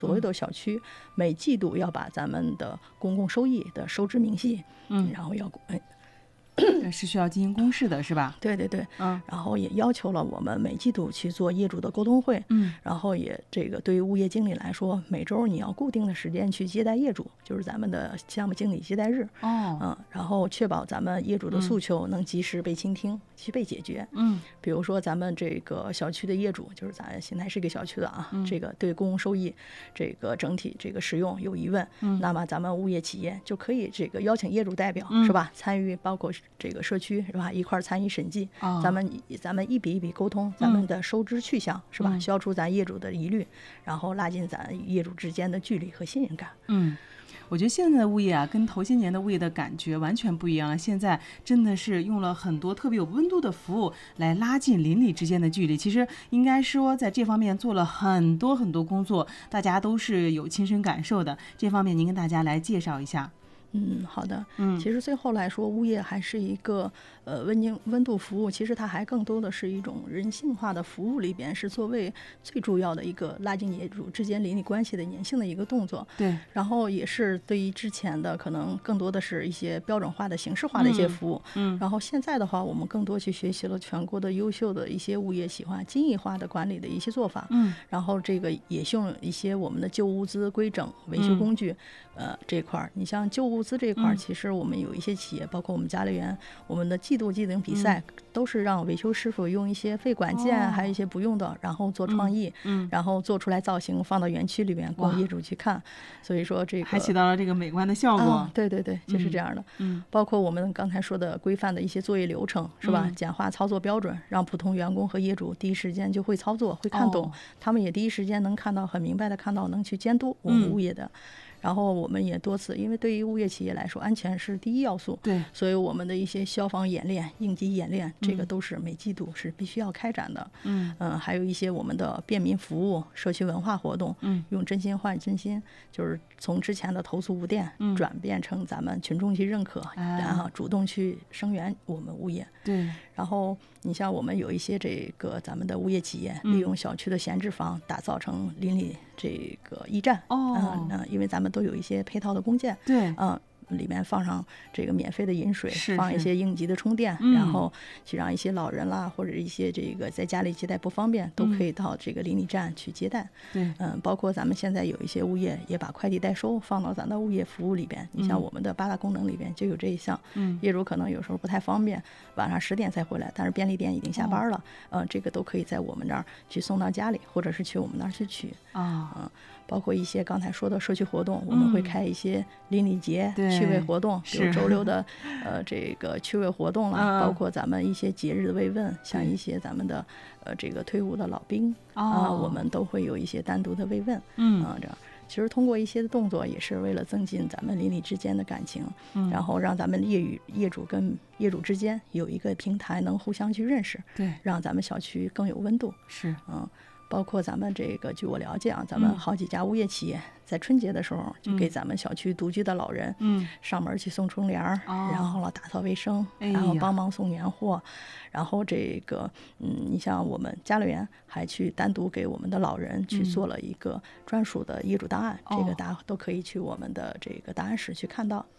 所谓的小区每季度要把咱们的公共收益的收支明细，然后要是需要进行公示的，是吧？ 对对对，然后也要求了我们每季度去做业主的沟通会，然后也这个对于物业经理来说，每周你要固定的时间去接待业主，就是咱们的项目经理接待日，然后确保咱们业主的诉求能及时被倾听，去被解决。比如说咱们这个小区的业主，就是咱邢台是一个小区的啊，这个对公共收益这个整体这个使用有疑问，那么咱们物业企业就可以这个邀请业主代表，是吧？参与包括这个社区，是吧？一块参与审计，咱们一笔一笔沟通咱们的收支去向，是吧？消除咱业主的疑虑，然后拉近咱业主之间的距离和信任感。 我觉得现在的物业啊，跟头些年的物业的感觉完全不一样了。现在真的是用了很多特别有温度的服务来拉近邻里之间的距离。其实应该说，在这方面做了很多工作，大家都是有亲身感受的。这方面您跟大家来介绍一下。 好的。其实最后来说，物业还是一个温度服务，其实它还更多的是一种人性化的服务里边，是作为最主要的一个拉近业主之间邻里关系的粘性的一个动作。 对， 然后也是对于之前的可能更多的是一些标准化的形式化的一些服务。然后现在的话，我们更多去学习了全国的优秀的一些物业喜欢精益化的管理的一些做法。然后这个也用一些我们的旧物资规整维修工具，这块你像旧物资这块，其实我们有一些企业，包括我们嘉陵园，我们的季度技能比赛都是让维修师傅用一些废管件，还有一些不用的，然后做创意，然后做出来造型放到园区里面供业主去看。所以说这个还起到了这个美观的效果。 对对对，就是这样的。包括我们刚才说的规范的一些作业流程，是吧？简化操作标准，让普通员工和业主第一时间就会操作，会看懂，他们也第一时间能看到，很明白的看到，能去监督我们物业的。然后我们也多次，因为对于物业企业来说，安全是第一要素， 对， 所以我们的一些消防演练、应急演练，这个都是每季度是必须要开展的。还有一些我们的便民服务、社区文化活动，用真心换真心，就是从之前的投诉无电，转变成咱们群众去认可，然后主动去声援我们物业。 对， 然后你像我们有一些这个咱们的物业企业，利用小区的闲置房打造成邻里这个驿站。因为咱们都有一些配套的工件。 对， 里面放上这个免费的饮水， 是放一些应急的充电，然后去让一些老人啦，或者一些这个在家里接待不方便，都可以到这个邻里站去接待。 对， 包括咱们现在有一些物业也把快递代收放到咱的物业服务里边。你像我们的8大功能里边就有这一项。业主可能有时候不太方便，晚上10点才回来，但是便利店已经下班了，这个都可以在我们这儿去送到家里，或者是去我们那儿去取。包括一些刚才说的社区活动，我们会开一些邻里节、趣味活动，比如周六的这个趣味活动啦，包括咱们一些节日的慰问，像一些咱们的这个退伍的老兵我们都会有一些单独的慰问。这样其实通过一些的动作，也是为了增进咱们邻里之间的感情，然后让咱们业主跟业主之间有一个平台，能互相去认识， 对， 让咱们小区更有温度。 是， 包括咱们这个，据我了解啊，咱们好几家物业企业在春节的时候，就给咱们小区独居的老人，上门去送春联，然后打扫卫生，然后帮忙送年货，然后这个，你像我们嘉陵园还去单独给我们的老人去做了一个专属的业主档案，这个大家都可以去我们的这个档案室去看到。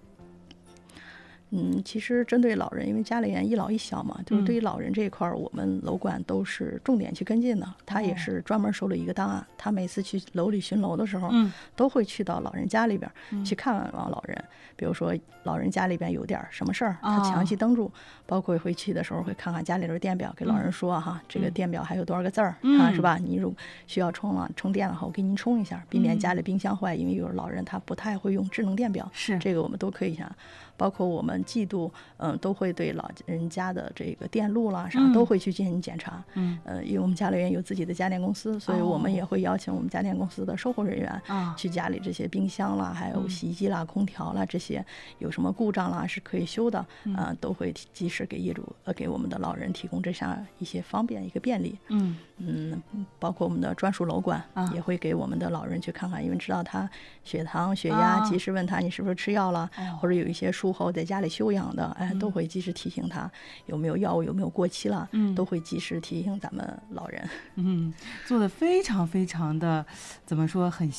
其实针对老人，因为嘉陵园一老一小嘛，就是对于老人这一块，我们楼管都是重点去跟进的。他也是专门收了一个档案，他每次去楼里巡楼的时候，都会去到老人家里边去看望老人。比如说老人家里边有点什么事儿，他详细登录，包括回去的时候会看看家里的电表，给老人说这个电表还有多少个字儿是吧？你如需要充电了后，我给您充一下，避免家里冰箱坏，因为有老人他不太会用智能电表， 是这个我们都可以想。包括我们季度都会对老人家的这个电路啦啥都会去进行检查。因为我们嘉陵园有自己的家电公司，所以我们也会邀请我们家电公司的售后人员去家里这些冰箱啦，还有洗衣机啦、空调啦，这些有什么故障啦是可以修的，都会及时给业主给我们的老人提供这样一些方便一个便利。包括我们的专属楼管也会给我们的老人去看看，因为知道他血糖、血压，及时问他你是不是吃药了，或者有一些术后在家里休养的，都会及时提醒他有没有药物有没有过期了，都会及时提醒咱们老人。 做的非常非常的怎么说很